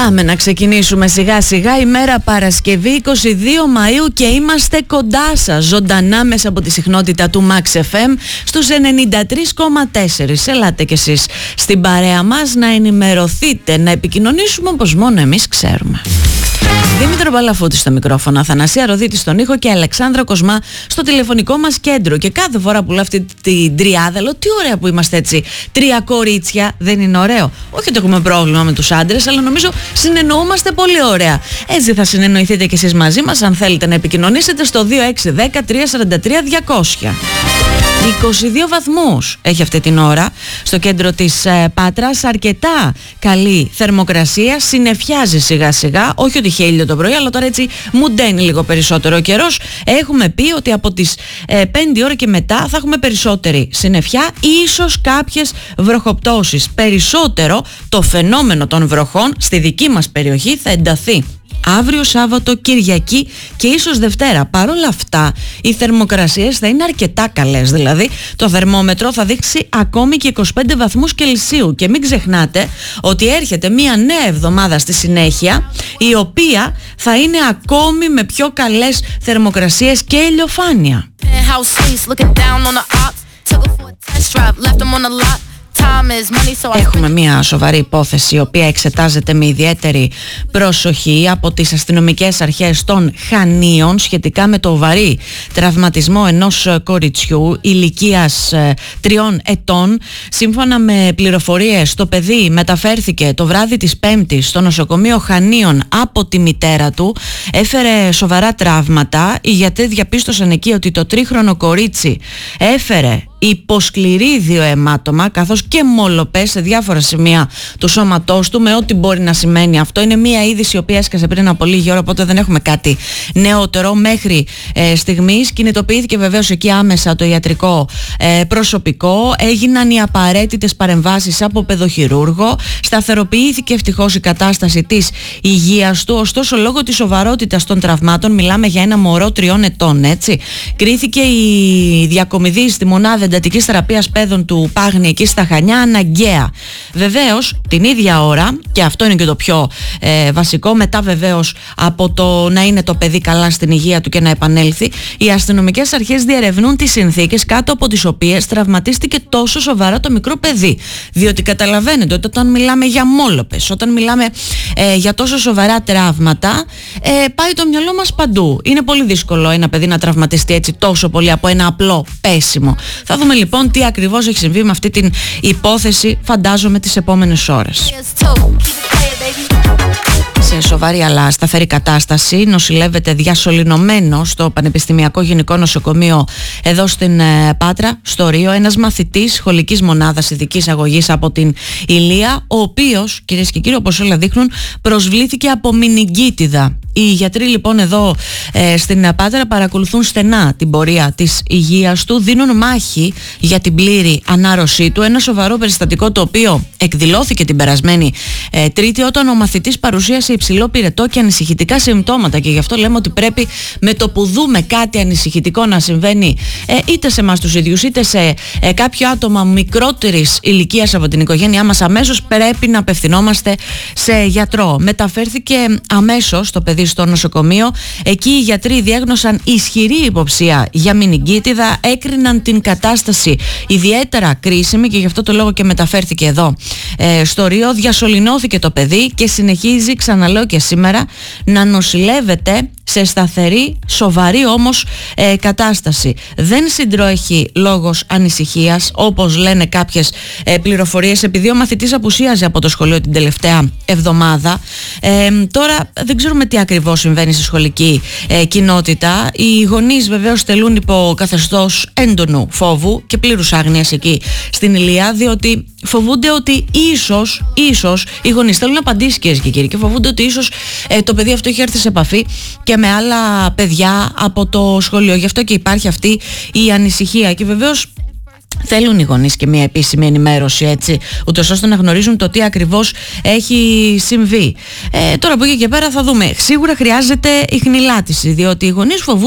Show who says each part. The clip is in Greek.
Speaker 1: Πάμε να ξεκινήσουμε σιγά σιγά. Ημέρα Παρασκευή 22 Μαΐου και είμαστε κοντά σας ζωντανά μέσα από τη συχνότητα του Max FM στους 93,4. Ελάτε κι εσείς στην παρέα μας να ενημερωθείτε, να επικοινωνήσουμε όπως μόνο εμείς ξέρουμε. Δήμητρο Παλαφούτη στο μικρόφωνο, Αθανασία Ροδίτη στον ήχο και Αλεξάνδρα Κοσμά στο τηλεφωνικό μας κέντρο. Και κάθε φορά που λέω αυτή την τριάδα, λέω τι ωραία που είμαστε έτσι. Τρία κορίτσια, δεν είναι ωραίο? Όχι ότι έχουμε πρόβλημα με τους άντρες, αλλά νομίζω συνεννοούμαστε πολύ ωραία. Έτσι θα συνεννοηθείτε κι εσείς μαζί μας, αν θέλετε να επικοινωνήσετε στο 2610 343 200. 22 βαθμούς έχει αυτή την ώρα στο κέντρο της Πάτρας. Αρκετά καλή θερμοκρασία, συννεφιάζει σιγά σιγά, όχι ότι είχε ήλιο το πρωί, αλλά τώρα έτσι μουνταίνει λίγο περισσότερο ο καιρός. Έχουμε πει ότι από τις 5 ώρα και μετά θα έχουμε περισσότερη συννεφιά, ίσως κάποιες βροχοπτώσεις. Περισσότερο το φαινόμενο των βροχών στη δική μας περιοχή θα ενταθεί αύριο Σάββατο, Κυριακή και ίσως Δευτέρα. Παρ' όλα αυτά οι θερμοκρασίες θα είναι αρκετά καλές, δηλαδή το θερμόμετρο θα δείξει ακόμη και 25 βαθμούς Κελσίου. Και μην ξεχνάτε ότι έρχεται μια νέα εβδομάδα στη συνέχεια, η οποία θα είναι ακόμη με πιο καλές θερμοκρασίες και ηλιοφάνεια. Έχουμε μια σοβαρή υπόθεση η οποία εξετάζεται με ιδιαίτερη προσοχή από τις αστυνομικές αρχές των Χανίων σχετικά με το βαρύ τραυματισμό ενός κοριτσιού ηλικίας 3 ετών. Σύμφωνα με πληροφορίες, το παιδί μεταφέρθηκε το βράδυ της Πέμπτης στο νοσοκομείο Χανίων από τη μητέρα του. Έφερε σοβαρά τραύματα. Οι γιατροί διαπίστωσαν εκεί ότι το 3χρονο κορίτσι έφερε υποσκληρίδιο αιμάτωμα καθώς και μολοπές σε διάφορα σημεία του σώματός του, με ό,τι μπορεί να σημαίνει αυτό. Είναι μια είδηση η οποία έσκασε πριν από λίγη ώρα, οπότε δεν έχουμε κάτι νεότερο μέχρι στιγμής. Κινητοποιήθηκε βεβαίως εκεί άμεσα το ιατρικό προσωπικό, έγιναν οι απαραίτητες παρεμβάσεις από παιδοχειρούργο, σταθεροποιήθηκε ευτυχώς η κατάσταση της υγείας του. Ωστόσο, λόγω της σοβαρότητας των τραυμάτων, μιλάμε για ένα μωρό 3 ετών, έτσι, κρίθηκε η διακομιδή στη μονάδα εντατικής θεραπείας παιδών του Πάγνη εκεί στα Χανιά αναγκαία. Βεβαίως την ίδια ώρα, και αυτό είναι και το πιο βασικό, μετά βεβαίως από το να είναι το παιδί καλά στην υγεία του και να επανέλθει, οι αστυνομικές αρχές διερευνούν τις συνθήκες κάτω από τις οποίες τραυματίστηκε τόσο σοβαρά το μικρό παιδί. Διότι καταλαβαίνετε ότι όταν μιλάμε για μόλοπες, όταν μιλάμε για τόσο σοβαρά τραύματα, πάει το μυαλό μας παντού. Είναι πολύ δύσκολο ένα παιδί να τραυματιστεί έτσι τόσο πολύ από ένα απλό πέσιμο. Θα δούμε λοιπόν τι ακριβώς έχει συμβεί με αυτή την υπόθεση, φαντάζομαι, τις επόμενες ώρες. Σε σοβαρή αλλά σταθερή κατάσταση νοσηλεύεται διασωληνωμένο στο Πανεπιστημιακό Γενικό Νοσοκομείο εδώ στην Πάτρα, στο Ρίο, ένας μαθητής σχολικής μονάδας ειδικής αγωγής από την Ηλία, ο οποίος, κυρίες και κύριοι, όπως όλα δείχνουν, προσβλήθηκε από μηνυγκίτιδα. Οι γιατροί λοιπόν εδώ στην Πάτρα παρακολουθούν στενά την πορεία της υγείας του, δίνουν μάχη για την πλήρη ανάρρωσή του. Ένα σοβαρό περιστατικό το οποίο εκδηλώθηκε την περασμένη Τρίτη, όταν ο μαθητής παρουσίασε υψηλό πυρετό και ανησυχητικά συμπτώματα, και γι' αυτό λέμε ότι πρέπει με το που δούμε κάτι ανησυχητικό να συμβαίνει είτε σε εμάς τους ίδιους είτε σε κάποιο άτομα μικρότερης ηλικίας από την οικογένειά μας, αμέσως πρέπει να απευθυνόμαστε σε γιατρό. Μεταφέρθηκε αμέσως το παιδί στο νοσοκομείο. Εκεί οι γιατροί διέγνωσαν ισχυρή υποψία για μηνυγκίτιδα, έκριναν την κατάσταση ιδιαίτερα κρίσιμη και γι' αυτό το λόγο και μεταφέρθηκε εδώ στο Ρίο. Διασωληνώθηκε το παιδί και συνεχίζει, ξαναλέω και σήμερα, να νοσηλεύεται σε σταθερή, σοβαρή όμως κατάσταση. Δεν συντρόχει λόγος ανησυχίας, όπως λένε κάποιες πληροφορίες, επειδή ο μαθητής απουσίαζε από το σχολείο την τελευταία εβδομάδα. Τώρα δεν ξέρουμε τι ακριβώς συμβαίνει στη σχολική κοινότητα. Οι γονείς βεβαίως τελούν υπό καθεστώς έντονου φόβου και πλήρους άγνοιας εκεί στην Ηλία, διότι φοβούνται ότι ίσως οι γονείς θέλουν να απαντήσει, κυρίες και κύριοι, και φοβούνται ότι ίσως το παιδί αυτό έχει έρθει σε επαφή και με άλλα παιδιά από το σχολείο. Γι' αυτό και υπάρχει αυτή η ανησυχία. Και βεβαίως θέλουν οι γονείς και μια επίσημη ενημέρωση, έτσι, ούτως ώστε να γνωρίζουν το τι ακριβώς έχει συμβεί. Τώρα από εκεί και πέρα θα δούμε. Σίγουρα χρειάζεται ιχνηλάτιση, διότι οι γονείς φοβούνται